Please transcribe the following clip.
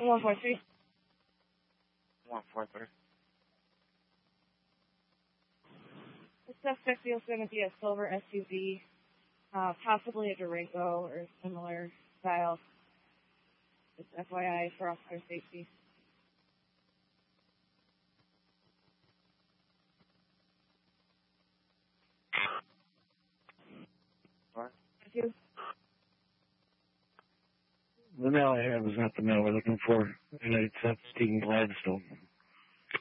143. 143. The suspect feels going to be a silver SUV, possibly a Durango or similar style. Just FYI for officer safety. Thank you. The mail I have is not the mail we're looking for, and it's at Stephen Gladstone.